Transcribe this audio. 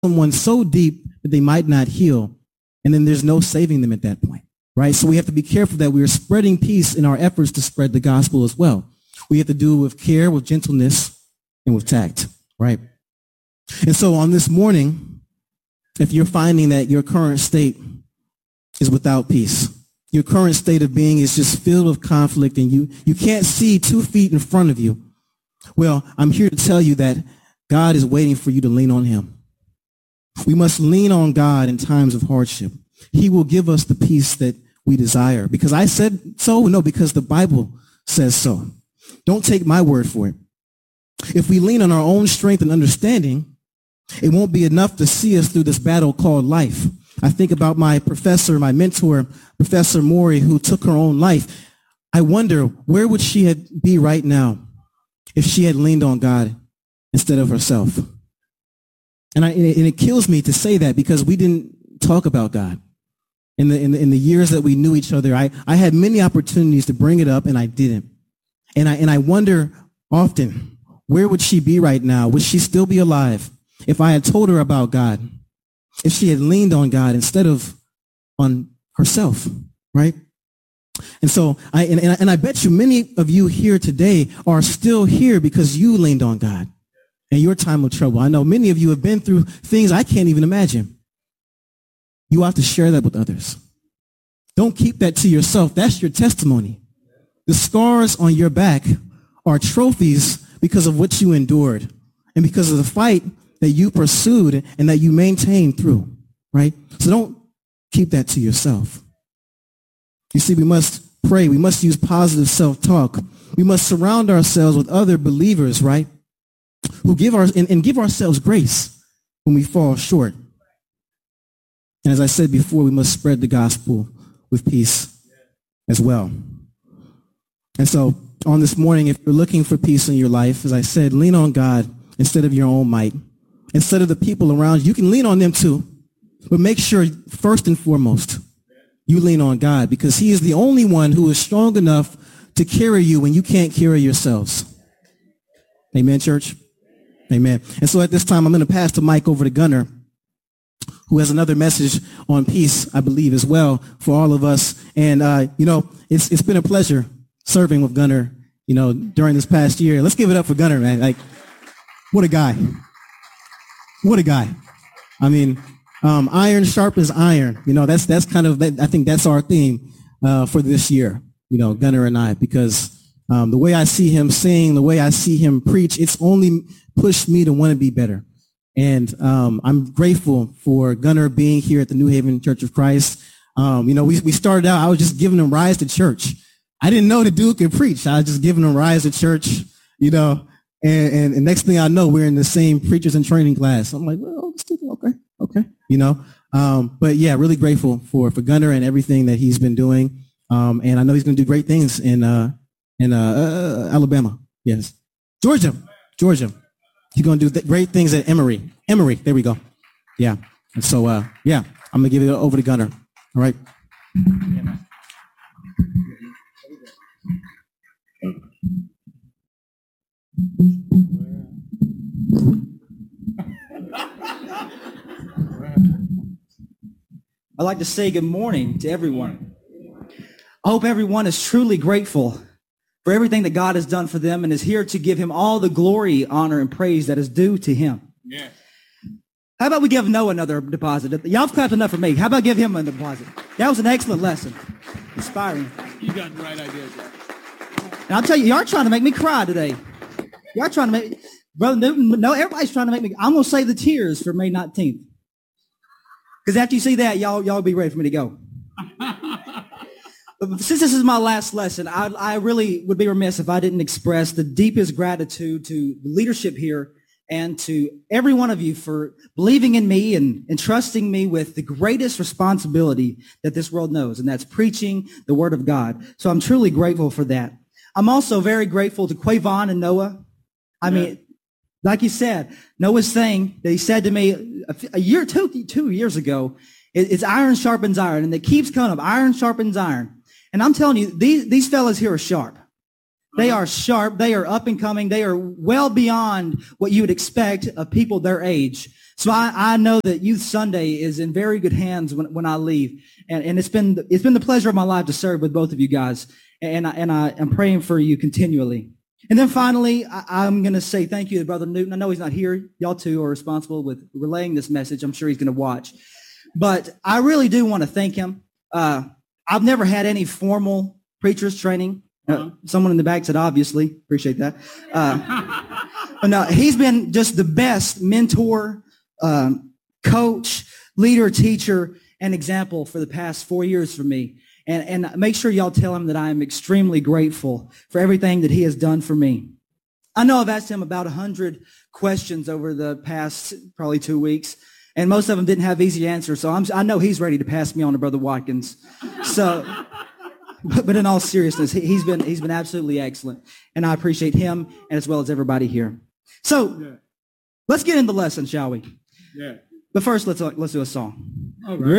someone so deep that they might not heal, and then there's no saving them at that point, right? So we have to be careful that we are spreading peace in our efforts to spread the gospel as well. We have to do it with care, with gentleness, and with tact, right? And so on this morning, if you're finding that your current state is without peace, your current state of being is just filled with conflict, and you can't see 2 feet in front of you, well, I'm here to tell you that God is waiting for you to lean on him. We must lean on God in times of hardship. He will give us the peace that we desire. Because I said so? No, because the Bible says so. Don't take my word for it. If we lean on our own strength and understanding, it won't be enough to see us through this battle called life. I think about my professor, my mentor, Professor Maury, who took her own life. I wonder, where would she be right now if she had leaned on God instead of herself? And it kills me to say that, because we didn't talk about God. In the years that we knew each other, I had many opportunities to bring it up, and I didn't. And I wonder often, where would she be right now? Would she still be alive if I had told her about God? If she had leaned on God instead of on herself, right? And so I bet you many of you here today are still here because you leaned on God in your time of trouble. I know many of you have been through things I can't even imagine. You have to share that with others. Don't keep that to yourself. That's your testimony. The scars on your back are trophies because of what you endured and because of the fight that you pursued and that you maintained through, right? So don't keep that to yourself. You see, we must pray. We must use positive self-talk. We must surround ourselves with other believers, right? Who give ourselves grace when we fall short. And as I said before, we must spread the gospel with peace as well. And so on this morning, if you're looking for peace in your life, as I said, lean on God instead of your own might. Instead of the people around you, you can lean on them too. But make sure, first and foremost, you lean on God, because he is the only one who is strong enough to carry you when you can't carry yourselves. Amen, church? Amen. And so at this time, I'm going to pass the mic over to Gunnar, who has another message on peace, I believe, as well, for all of us. And, it's been a pleasure serving with Gunnar, during this past year. Let's give it up for Gunnar, man. Like, what a guy. What a guy. I mean, iron sharpens iron. That's kind of, I think that's our theme for this year, Gunnar and I, because the way I see him sing, the way I see him preach, it's only pushed me to want to be better. And I'm grateful for Gunnar being here at the New Haven Church of Christ. We started out, I was just giving him rides to church. I didn't know the dude could preach. I was just giving him rides to church, and next thing I know, we're in the same preachers and training class. I'm like, well, okay. But yeah, really grateful for Gunnar and everything that he's been doing. And I know he's going to do great things in Alabama. Yes. Georgia. He's going to do great things at Emory. There we go. Yeah. And so, I'm going to give it over to Gunnar. All right. I'd like to say good morning to everyone. I hope everyone is truly grateful for everything that God has done for them and is here to give him all the glory, honor, and praise that is due to him. Yeah. How about we give Noah another deposit? Y'all have clapped enough for me. How about give him a deposit? That was an excellent lesson. Inspiring. You got the right idea, Jack. And I'll tell you, y'all trying to make me cry today. Y'all trying to make, Brother Newton, no, everybody's trying to make me, I'm going to save the tears for May 19th. Because after you see that, y'all be ready for me to go. But since this is my last lesson, I really would be remiss if I didn't express the deepest gratitude to the leadership here and to every one of you for believing in me and entrusting me with the greatest responsibility that this world knows, and that's preaching the Word of God. So I'm truly grateful for that. I'm also very grateful to Quavon and Noah. I mean, like you said, Noah's thing that he said to me two years ago, it's iron sharpens iron, and it keeps coming up, iron sharpens iron. And I'm telling you, these fellas here are sharp. They are sharp. They are up and coming. They are well beyond what you would expect of people their age. So I know that Youth Sunday is in very good hands when I leave. And it's been the pleasure of my life to serve with both of you guys. And I am praying for you continually. And then finally, I'm going to say thank you to Brother Newton. I know he's not here. Y'all two are responsible with relaying this message. I'm sure he's going to watch. But I really do want to thank him. I've never had any formal preacher's training. Someone in the back said, obviously. Appreciate that. But no, he's been just the best mentor, coach, leader, teacher, and example for the past 4 years for me. And make sure y'all tell him that I am extremely grateful for everything that he has done for me. I know I've asked him about 100 questions over the past probably 2 weeks, and most of them didn't have easy answers. So I know he's ready to pass me on to Brother Watkins. So, but in all seriousness, he's been absolutely excellent, and I appreciate him and as well as everybody here. So let's get into the lesson, shall we? Yeah. But first, let's do a song. All right.